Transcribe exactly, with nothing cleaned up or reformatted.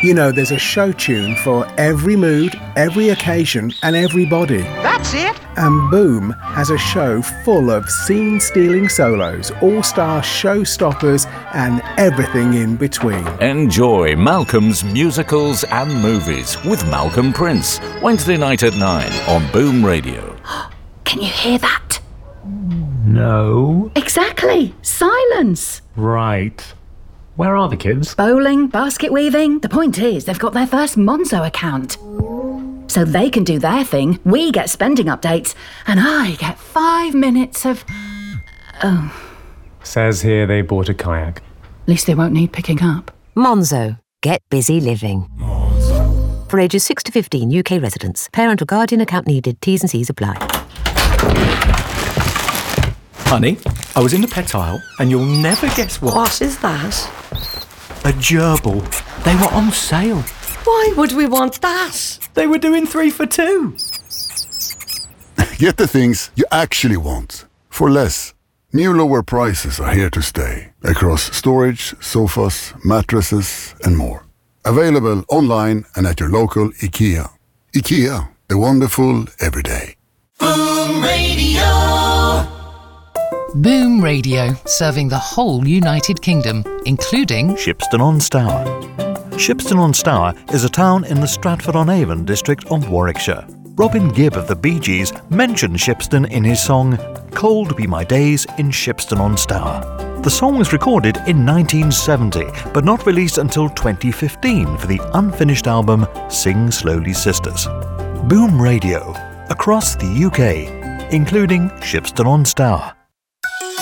You know, there's a show tune for every mood, every occasion and everybody. That's it. And Boom has a show full of scene-stealing solos, all-star showstoppers and everything in between. Enjoy Malcolm's Musicals and Movies with Malcolm Prince, Wednesday night at nine on Boom Radio. Can you hear that? No. Exactly. Silence. Right. Where are the kids? Bowling, basket weaving. The point is, they've got their first Monzo account. So they can do their thing, we get spending updates, and I get five minutes of... Oh. Says here they bought a kayak. At least they won't need picking up. Monzo. Get busy living. Monzo. For ages six to fifteen, U K residents. Parent or guardian account needed. T's and C's apply. Honey, I was in the pet aisle, and you'll never guess what. What is that? A gerbil. They were on sale. Why would we want that? They were doing three for two. Get the things you actually want for less. New lower prices are here to stay across storage, sofas, mattresses and more. Available online and at your local IKEA. IKEA, the wonderful everyday. Boom Radio. Boom Radio, serving the whole United Kingdom, including Shipston-on-Stour. Shipston-on-Stour is a town in the Stratford-on-Avon district of Warwickshire. Robin Gibb of the Bee Gees mentioned Shipston in his song Cold Be My Days in Shipston-on-Stour. The song was recorded in nineteen seventy, but not released until twenty fifteen for the unfinished album Sing Slowly Sisters. Boom Radio, across the U K, including Shipston-on-Stour.